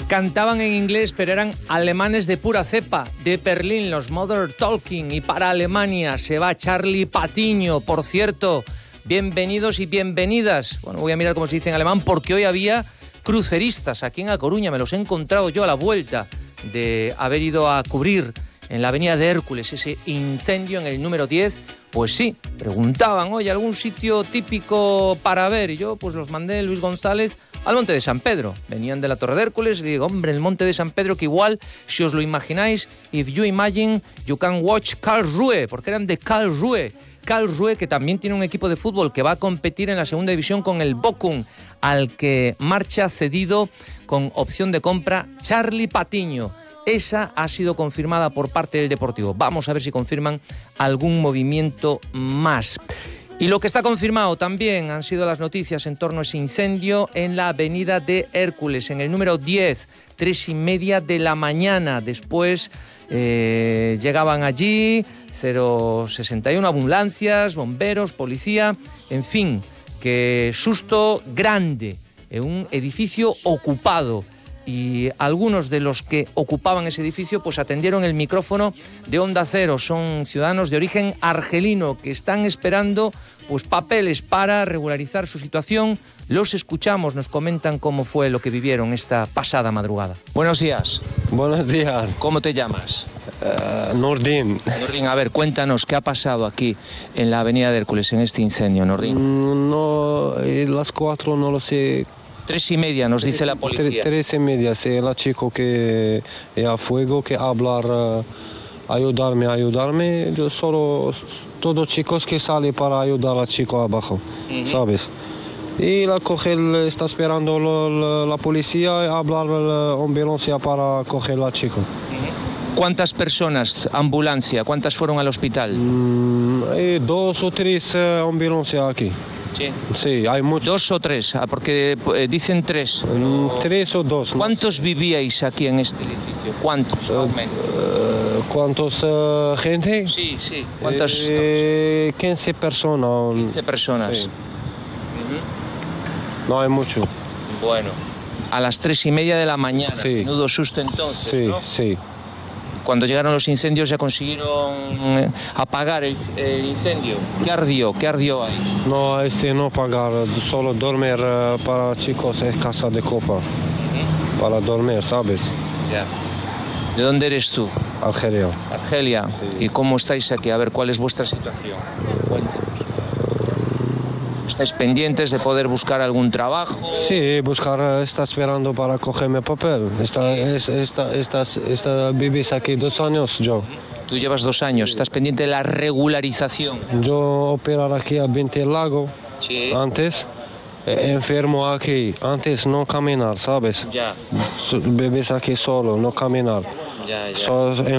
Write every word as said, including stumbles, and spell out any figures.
Cantaban en inglés, pero eran alemanes de pura cepa, de Berlín, los Mother Talking. Y para Alemania se va Charlie Patiño. Por cierto, bienvenidos y bienvenidas. Bueno, voy a mirar cómo se dice en alemán, porque hoy había cruceristas aquí en A Coruña. Me los he encontrado yo a la vuelta de haber ido a cubrir en la avenida de Hércules ese incendio en el número diez. Pues sí, preguntaban, oye, ¿algún sitio típico para ver? Y yo pues los mandé, Luis González, al Monte de San Pedro. Venían de la Torre de Hércules y digo, hombre, el Monte de San Pedro, que igual, si os lo imagináis, if you imagine, you can watch Karlsruhe, porque eran de Karlsruhe. Karlsruhe, que también tiene un equipo de fútbol que va a competir en la segunda división con el Bochum, al que marcha cedido con opción de compra Charlie Patiño. Esa ha sido confirmada por parte del Deportivo. Vamos a ver si confirman algún movimiento más. Y lo que está confirmado también han sido las noticias en torno a ese incendio en la avenida de Hércules, en el número diez, tres y media de la mañana. Después eh, llegaban allí cero sesenta y uno ambulancias, bomberos, policía, en fin, que susto grande en un edificio ocupado. Y algunos de los que ocupaban ese edificio pues atendieron el micrófono de Onda Cero. Son ciudadanos de origen argelino que están esperando pues papeles para regularizar su situación. Los escuchamos, nos comentan cómo fue lo que vivieron esta pasada madrugada. Buenos días. Buenos días. ¿Cómo te llamas? Uh, Nordin. Nordin, a ver, cuéntanos qué ha pasado aquí en la avenida de Hércules en este incendio, Nordin. Mm, no, las cuatro no lo sé. Tres y media nos dice la policía. Tres y media, sí, el chico que a fuego, que hablar, uh, ayudarme, ayudarme. Yo solo, todos chicos que salen para ayudar al chico abajo, uh-huh. ¿Sabes? Y la coge, está esperando la, la, la policía y hablar la ambulancia para coger al chico. Uh-huh. ¿Cuántas personas, ambulancia, cuántas fueron al hospital? Mm, hay dos o tres uh, ambulancias aquí. Sí. Sí, hay muchos. ¿Dos o tres? Ah, porque eh, dicen tres. Mm, tres o dos. ¿Cuántos vivíais aquí en este edificio? ¿Cuántos? Uh, uh, ¿Cuántos uh, gente? Sí, sí. ¿Cuántas? Eh, quince personas. quince personas. Sí. Uh-huh. No hay mucho. Bueno, a las tres y media de la mañana. Sí. Menudo susto entonces, sí, ¿no? Sí, sí. Cuando llegaron los incendios ya consiguieron apagar el, el incendio. ¿Qué ardió? ¿Qué ardió ahí? No, este no apagar, solo dormir uh, para chicos en casa de copa. ¿Mm? Para dormir, ¿sabes? Ya. ¿De dónde eres tú? Argelia. Argelia. Sí. ¿Y cómo estáis aquí? A ver, ¿cuál es vuestra situación? Cuéntenos. ¿Estáis pendientes de poder buscar algún trabajo? Sí, buscar, está esperando para cogerme papel. Está, es, está, estás, está, vives aquí dos años yo. Tú llevas dos años, estás pendiente de la regularización. Yo operar aquí a veinte Lago, sí. Antes, enfermo aquí, antes no caminar, ¿sabes? Ya. Vives aquí solo, no caminar. Ya, ya. So,